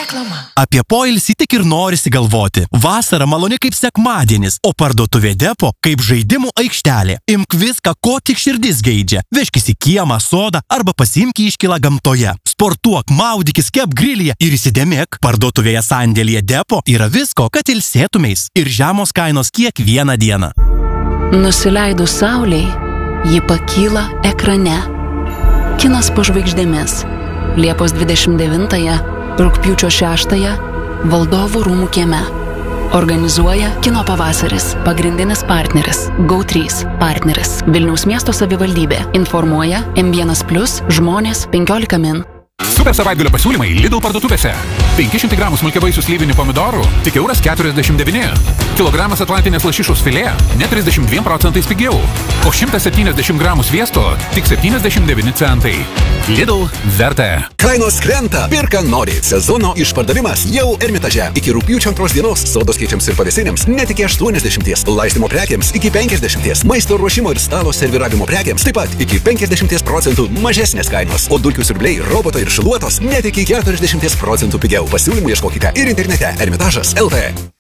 Reklama. Apie poilsį tik ir norisi galvoti. Vasara maloni kaip sekmadienis, o parduotuvė Depo kaip žaidimų aikštelė. Imk viską, ko tik širdis geidžia. Vežkis į kiemą, sodą arba pasiimk iškylą gamtoje. Sportuok, maudykis, kep grilyje ir įsidėmėk. Parduotuvėje sandėlyje Depo yra visko, kad ilsėtumeis ir žemos kainos kiekvieną dieną. Nusileidus saulei, ji pakyla ekrane. Kinas po žvaigždėmis. Liepos 29-ąją, rugpjūčio 6-ąją, Valdovų rūmų kieme. Organizuoja Kino pavasaris. Pagrindinis partneris GO3 partneris. Vilniaus miesto savivaldybė. Informuoja M1+, žmonės 15 min. Super savaitgalio pasiūlymai Lidl parduotuvėse. 500 gramų smulkiavaisių slyvinių pomidorų tik €49. Kilogramas atlantinės lašišos filė net 32% pigiau. O 170 gramų sviesto tik 79 centai. Lidl verta. Kainos krenta, pirka nori. Sezono išpardavimas jau Ermitaže. Iki rugpjūčio 2 dienos sodos keičiams ir pavėsinėms net iki 80, laistymo prekiams iki 50, maisto ruošimo ir stalo serviravimo prekiams taip pat iki 50% mažesnės kainos, o dulkių siurbliai, robotai ir šiluotos net iki 40% pigiau. Pasiūlymų ieškokite ir internete Ermitažas LT.